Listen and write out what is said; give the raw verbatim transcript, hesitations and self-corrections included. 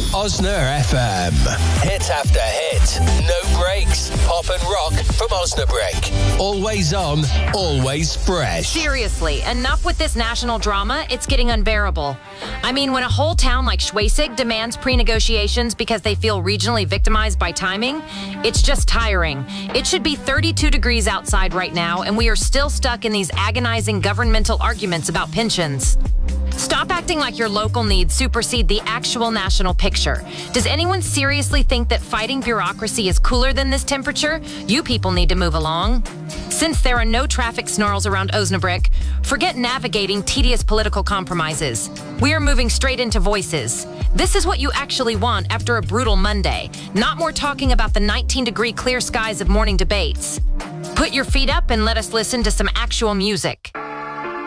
Osner F M. Hit after hit. No breaks. Pop and rock from Osnabrück. Always on, always fresh. Seriously, enough with this national drama. It's getting unbearable. I mean, when a whole town like Schwesig demands pre-negotiations because they feel regionally victimized by timing, it's just tiring. It should be thirty-two degrees outside right now, and we are still stuck in these agonizing governmental arguments about pensions. Stop acting like your local needs supersede the actual national picture. Does anyone seriously think that fighting bureaucracy is cooler than this temperature? You people need to move along. Since there are no traffic snarls around Osnabrück, forget navigating tedious political compromises. We are moving straight into voices. This is what you actually want after a brutal Monday, not more talking about the nineteen degree clear skies of morning debates. Put your feet up and let us listen to some actual music.